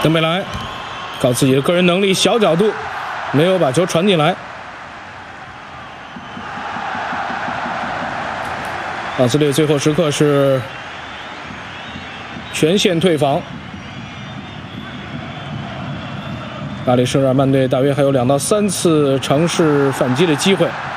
登贝莱靠自己的个人能力，小角度没有把球传进来。马斯列最后时刻是全线退防。巴黎圣日耳曼队大约还有2到3次尝试反击的机会。